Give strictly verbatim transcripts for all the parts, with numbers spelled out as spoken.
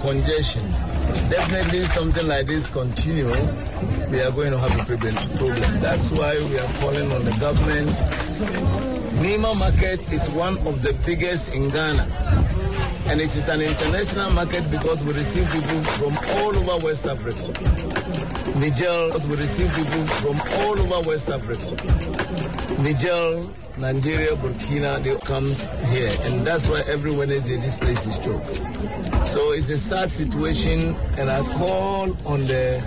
congestion. Definitely something like this continue, we are going to have a problem. That's why we are calling on the government. Nima market is one of the biggest in Ghana. And it is an international market because we receive people from all over West Africa. Niger, we receive people from all over West Africa. Niger, Nigeria, Burkina, they come here. And that's why every Wednesday this place is choked. So it's a sad situation, and I call on the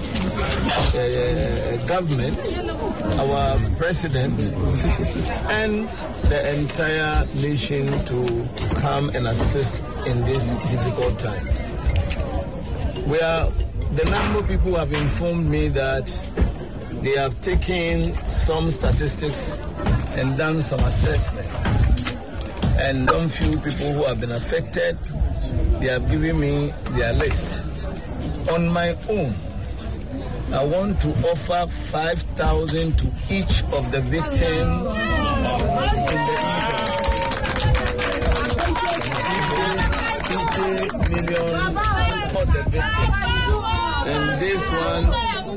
uh, government, our president, and the entire nation to come and assist in these difficult times. We are, the number of people have informed me that they have taken some statistics and done some assessment. And some few people who have been affected, they have given me their list. On my own, I want to offer five thousand to each of the victims fifty million for the victims. And this one,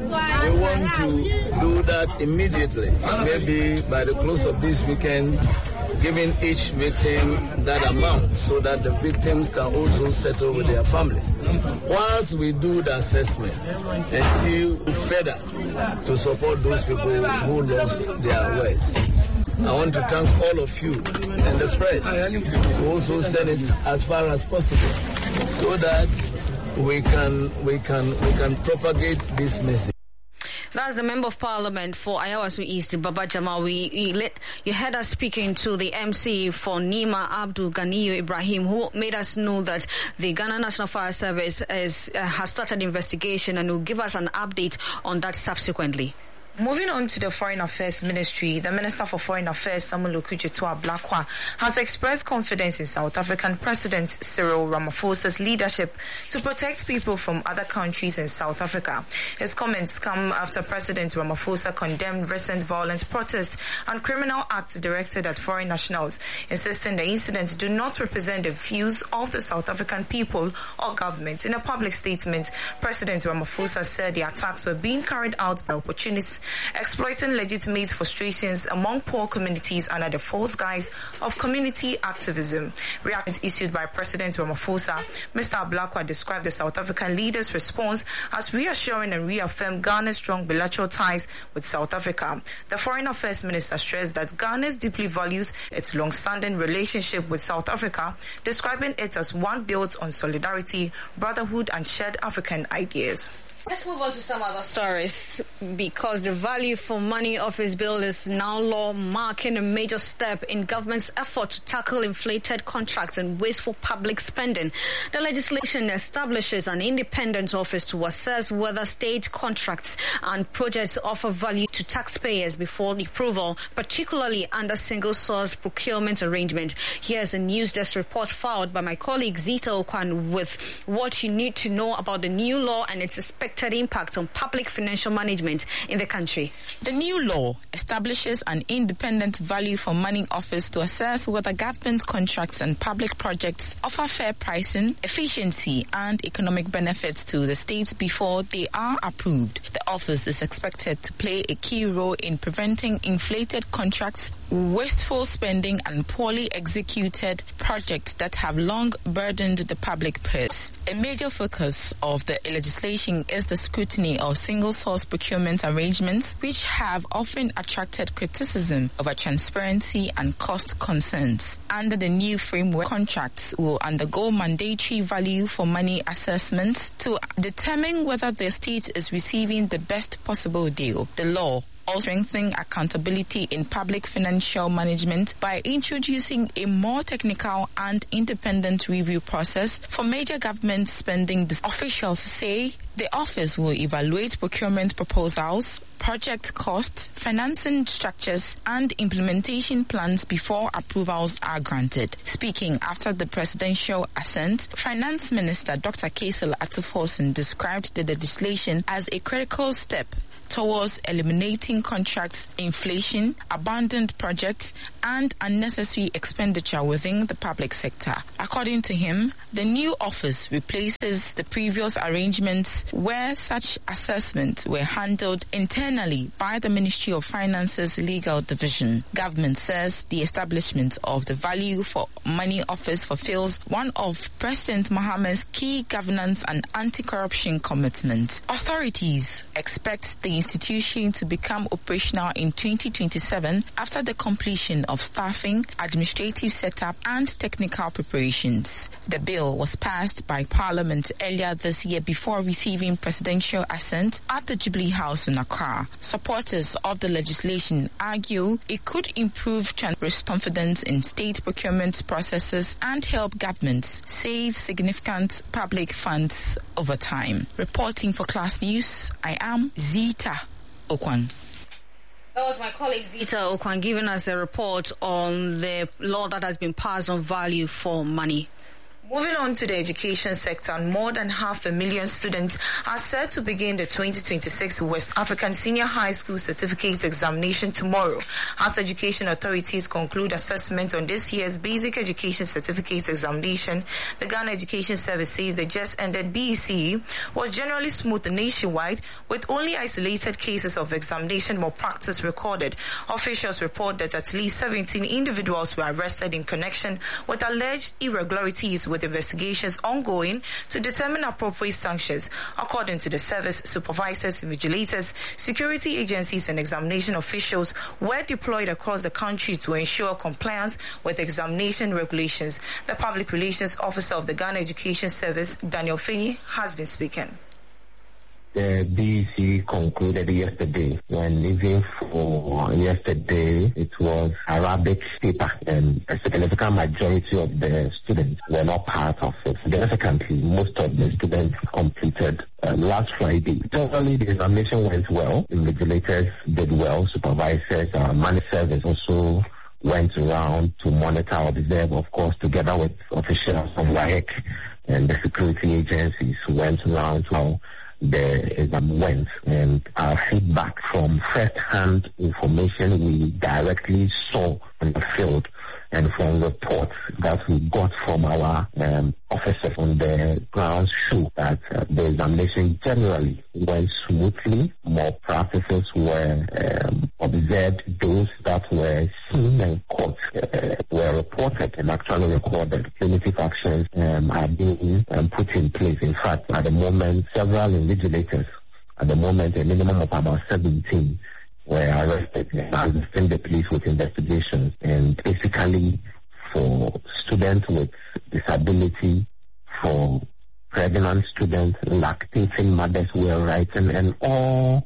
we want to do that immediately. Maybe by the close of this weekend, giving each victim that amount so that the victims can also settle with their families. Once we do the assessment and see further to support those people who lost their ways. I want to thank all of you and the press to also send it as far as possible so that we can we can we can propagate this message. That's the Member of Parliament for Ayawaso East, Baba Jamal. We, we let, you heard us speaking to the M C for Nima, Abdul Ganiyu Ibrahim, who made us know that the Ghana National Fire Service is, uh, has started investigation and will give us an update on that subsequently. Moving on to the Foreign Affairs Ministry, the Minister for Foreign Affairs, Samuel Okudzeto-Ablakwa, has expressed confidence in South African President Cyril Ramaphosa's leadership to protect people from other countries in South Africa. His comments come after President Ramaphosa condemned recent violent protests and criminal acts directed at foreign nationals, insisting the incidents do not represent the views of the South African people or government. In a public statement, President Ramaphosa said the attacks were being carried out by opportunists exploiting legitimate frustrations among poor communities under the false guise of community activism. Reactions issued by President Ramaphosa, Mister Ablakwa described the South African leader's response as reassuring and reaffirmed Ghana's strong bilateral ties with South Africa. The Foreign Affairs Minister stressed that Ghana deeply values its long-standing relationship with South Africa, describing it as one built on solidarity, brotherhood, and shared African ideas. Let's move on to some other stories, because the Value for Money Office Bill is now law, marking a major step in government's effort to tackle inflated contracts and wasteful public spending. The legislation establishes an independent office to assess whether state contracts and projects offer value to taxpayers before approval, particularly under single-source procurement arrangement. Here's a News Desk report filed by my colleague Zita Okwan with what you need to know about the new law and its expected impact on public financial management in the country. The new law establishes an independent Value for Money office to assess whether government contracts and public projects offer fair pricing, efficiency, and economic benefits to the states before they are approved. The office is expected to play a key role in preventing inflated contracts, wasteful spending, and poorly executed projects that have long burdened the public purse. A major focus of the legislation is the scrutiny of single-source procurement arrangements, which have often attracted criticism over transparency and cost concerns. Under the new framework, contracts will undergo mandatory value for money assessments to determine whether the state is receiving the best possible deal. The law also strengthening accountability in public financial management by introducing a more technical and independent review process for major government spending. Officials say the office will evaluate procurement proposals, project costs, financing structures, and implementation plans before approvals are granted. Speaking after the presidential assent, Finance Minister Doctor Kaysel Atufosson described the legislation as a critical step towards eliminating contract inflation, abandoned projects, and unnecessary expenditure within the public sector. According to him, the new office replaces the previous arrangements where such assessments were handled internally by the Ministry of Finance's Legal Division. Government says the establishment of the Value for Money Office fulfills one of President Mohammed's key governance and anti-corruption commitments. Authorities expect the institution to become operational in twenty twenty-seven after the completion of staffing, administrative setup, and technical preparations. The bill was passed by Parliament earlier this year before receiving presidential assent at the Jubilee House in Accra. Supporters of the legislation argue it could improve transparent confidence in state procurement processes and help governments save significant public funds over time. Reporting for Class News, I am Zita Okwan. That was my colleague Zita Okwan giving us a report on the law that has been passed on value for money. Moving on to the education sector, more than half a million students are set to begin the twenty twenty-six West African Senior High School Certificate Examination tomorrow, as education authorities conclude assessment on this year's Basic Education Certificate Examination. The Ghana Education Service says the just ended B E C E was generally smooth nationwide, with only isolated cases of examination malpractice recorded. Officials report that at least seventeen individuals were arrested in connection with alleged irregularities with investigations ongoing to determine appropriate sanctions. According to the service, supervisors, invigilators, security agencies, and examination officials were deployed across the country to ensure compliance with examination regulations. The public relations officer of the Ghana Education Service, Daniel Fini, has been speaking. The B E C concluded yesterday, when even for yesterday it was Arabic paper, and a significant majority of the students were not part of it. Significantly, most of the students completed uh, last Friday. Generally, the examination went well. Invigilators did well. Supervisors, uh, money service also went around to monitor, observe, of course, together with officials from W A E C and the security agencies who went around to the exam went, and our feedback from first-hand information we directly saw on the field and from reports that we got from our um, officers on the ground show that uh, the examination generally went smoothly. More practices were um, observed. Those that were seen and caught uh, were reported and actually recorded. Punitive actions um, are being um, put in place. In fact, at the moment, several invigilators, at the moment, a minimum of about seventeen were arrested and assisting the police with investigations. And basically, for students with disability, for pregnant students, lactating mothers who were writing, and all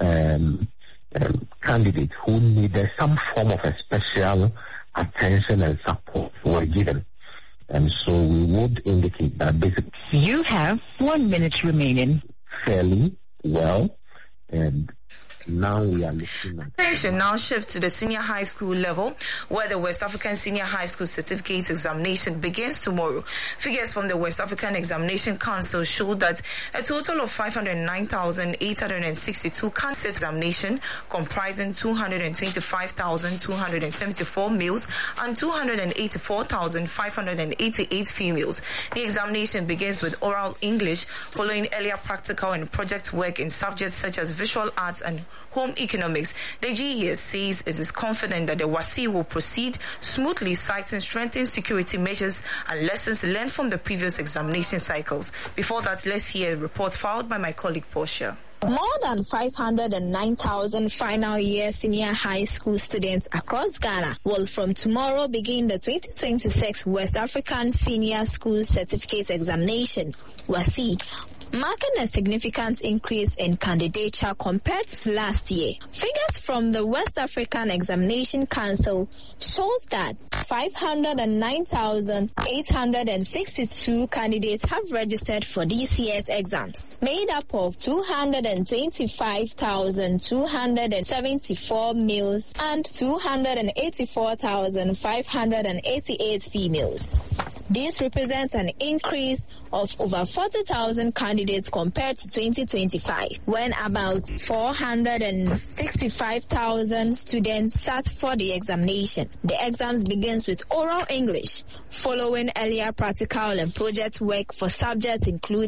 um, um, candidates who needed some form of a special attention and support were given. And so we would indicate that basically you have one minute remaining. Fairly well, and now we are looking at... Attention now shifts to the senior high school level, where the West African Senior High School Certificate Examination begins tomorrow. Figures from the West African Examination Council show that a total of five hundred nine thousand eight hundred sixty-two candidates examination, comprising two hundred twenty-five thousand two hundred seventy-four males and two hundred eighty-four thousand five hundred eighty-eight females. The examination begins with oral English, following earlier practical and project work in subjects such as visual arts and home economics. The G E S says it is confident that the W A S I will proceed smoothly, citing strengthened security measures and lessons learned from the previous examination cycles. Before that, let's hear a report filed by my colleague Portia. More than five hundred nine thousand final year senior high school students across Ghana will from tomorrow begin the twenty twenty-six West African Senior School Certificate Examination, W A S I, marking a significant increase in candidature compared to last year. Figures from the West African Examination Council shows that five hundred nine thousand eight hundred sixty-two candidates have registered for this year's exams, made up of two hundred twenty-five thousand two hundred seventy-four males and two hundred eighty-four thousand five hundred eighty-eight females. This represents an increase of over forty thousand candidates compared to twenty twenty-five, when about four hundred sixty-five thousand students sat for the examination. The exams begins with oral English, following earlier practical and project work for subjects including